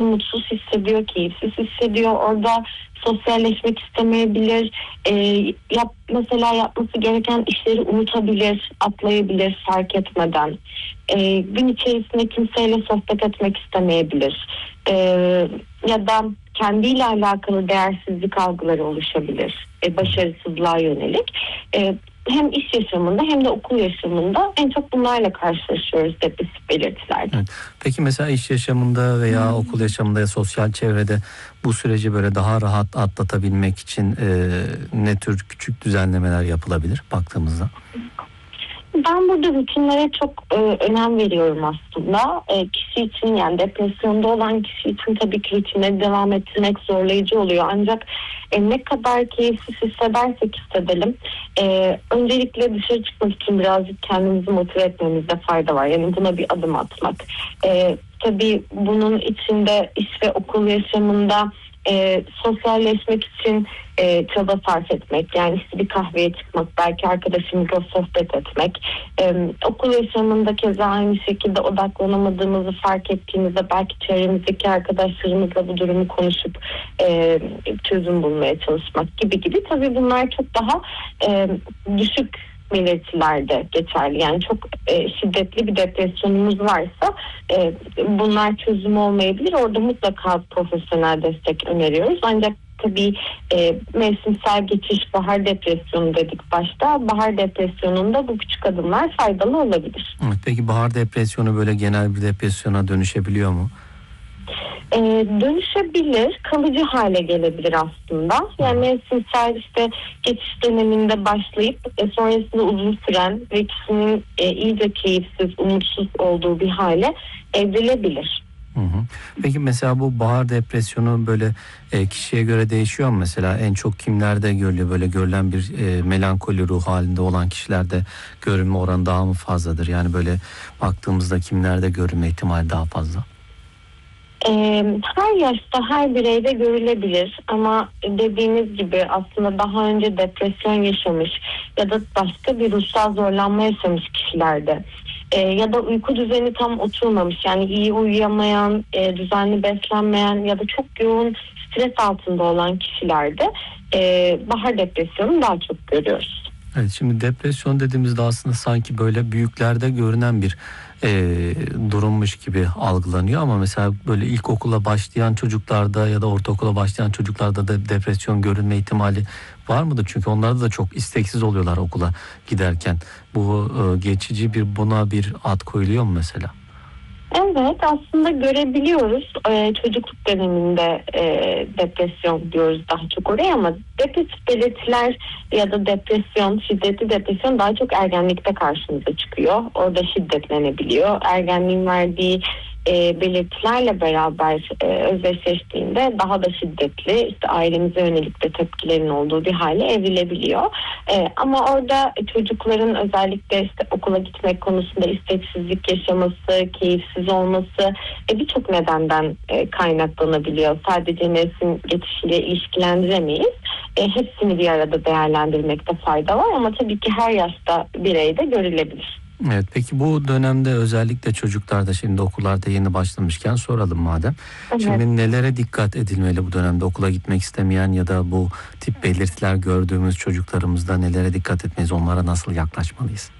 mutsuz hissediyor, keyifsiz hissediyor. Orada sosyalleşmek istemeyebilir. Mesela yapması gereken işleri unutabilir, atlayabilir fark etmeden. Gün içerisinde kimseyle sohbet etmek istemeyebilir. Ya da kendiyle alakalı değersizlik algıları oluşabilir. Başarısızlığa yönelik. Hem iş yaşamında hem de okul yaşamında en çok bunlarla karşılaşıyoruz depresif belirtilerde. Evet. Peki mesela iş yaşamında veya okul yaşamında ya sosyal çevrede bu süreci böyle daha rahat atlatabilmek için ne tür küçük düzenlemeler yapılabilir baktığımızda? Ben burada rutinlere çok önem veriyorum aslında. Kişi için, yani depresyonda olan kişi için tabii ki rutinleri devam ettirmek zorlayıcı oluyor. Ancak ne kadar keyifsiz hissedersek hissedelim, öncelikle dışarı çıkmak için birazcık kendimizi motive etmemizde fayda var. Yani buna bir adım atmak. Tabii bunun içinde iş ve okul yaşamında sosyalleşmek için çaba sarf etmek, yani işte bir kahveye çıkmak, belki arkadaşımızla sohbet etmek, okul yaşamında keza aynı şekilde odaklanamadığımızı fark ettiğimizde belki çevremizdeki arkadaşlarımızla bu durumu konuşup çözüm bulmaya çalışmak gibi. Tabii bunlar çok daha düşük belirtilerde geçerli. Yani çok şiddetli bir depresyonumuz varsa bunlar çözüm olmayabilir. Orada mutlaka profesyonel destek öneriyoruz. Ancak tabii mevsimsel geçiş, bahar depresyonu dedik başta. Bahar depresyonunda bu küçük adımlar faydalı olabilir. Peki bahar depresyonu böyle genel bir depresyona dönüşebiliyor mu? Dönüşebilir, kalıcı hale gelebilir aslında. Yani mevsimsel işte geçiş döneminde başlayıp sonrasında uzun süren ve kişinin iyice keyifsiz, umutsuz olduğu bir hale evrilebilir. Peki mesela bu bahar depresyonu böyle kişiye göre değişiyor mu? Mesela en çok kimlerde görülüyor? Böyle görülen bir melankoli ruh halinde olan kişilerde görünme oranı daha mı fazladır? Yani böyle baktığımızda kimlerde görünme ihtimali daha fazla? Her yaşta, her bireyde görülebilir ama dediğiniz gibi aslında daha önce depresyon yaşamış ya da başka bir ruhsal zorlanma yaşamış kişilerde ya da uyku düzeni tam oturmamış, yani iyi uyuyamayan, düzenli beslenmeyen ya da çok yoğun stres altında olan kişilerde bahar depresyonu daha çok görüyoruz. Evet, şimdi depresyon dediğimizde aslında sanki böyle büyüklerde görünen bir durummuş gibi algılanıyor ama mesela böyle ilkokula başlayan çocuklarda ya da ortaokula başlayan çocuklarda da depresyon görünme ihtimali var mıdır? Çünkü onlarda da çok isteksiz oluyorlar okula giderken. Bu geçici buna bir ad koyuluyor mu mesela? Evet, aslında görebiliyoruz. Çocukluk döneminde depresyon diyoruz daha çok oraya ama depresif belirtiler ya da depresyon, şiddetli depresyon daha çok ergenlikte karşımıza çıkıyor. Orada şiddetlenebiliyor. Ergenliğin verdiği belirtilerle beraber özdeşleştiğinde daha da şiddetli, işte ailemize yönelik de tepkilerin olduğu bir hale evrilebiliyor. Ama orada çocukların özellikle işte okula gitmek konusunda isteksizlik yaşaması, keyifsiz olması birçok nedenden kaynaklanabiliyor. Sadece mevsim geçişiyle ilişkilendiremeyiz. Hepsini bir arada değerlendirmekte fayda var ama tabii ki her yaşta bireyde görülebilir. Evet, peki bu dönemde özellikle çocuklarda, şimdi okullarda yeni başlamışken soralım madem. Evet. Şimdi nelere dikkat edilmeli bu dönemde, okula gitmek istemeyen ya da bu tip belirtiler gördüğümüz çocuklarımızda nelere dikkat etmeliyiz, onlara nasıl yaklaşmalıyız?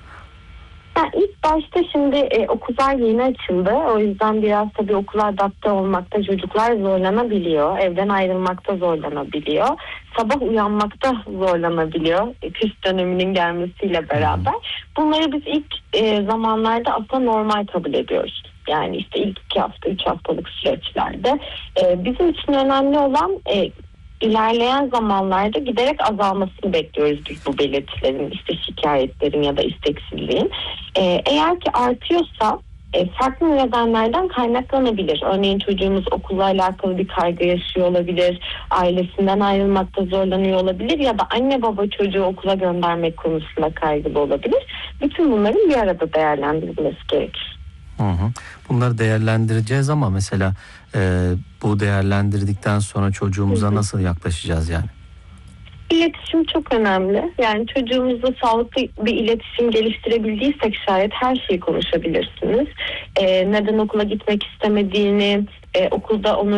İlk başta şimdi okullar yeni açıldı. O yüzden biraz tabii okula adapte olmakta çocuklar zorlanabiliyor. Evden ayrılmakta zorlanabiliyor. Sabah uyanmakta zorlanabiliyor. Kış döneminin gelmesiyle beraber. Bunları biz ilk zamanlarda aslında normal kabul ediyoruz. Yani işte ilk 2 hafta, 3 haftalık süreçlerde. Bizim için önemli olan ilerleyen zamanlarda giderek azalmasını bekliyoruz biz bu belirtilerin, işte şikayetlerin ya da isteksizliğin. Eğer ki artıyorsa farklı nedenlerden kaynaklanabilir. Örneğin çocuğumuz okulla alakalı bir kaygı yaşıyor olabilir, ailesinden ayrılmakta zorlanıyor olabilir ya da anne baba çocuğu okula göndermek konusunda kaygılı olabilir. Bütün bunların bir arada değerlendirilmesi gerekir. Bunları değerlendireceğiz ama mesela bu değerlendirdikten sonra çocuğumuza nasıl yaklaşacağız yani? İletişim çok önemli. Yani çocuğumuzla sağlıklı bir iletişim geliştirebildiysek şayet her şeyi konuşabilirsiniz. Neden okula gitmek istemediğini, okulda onu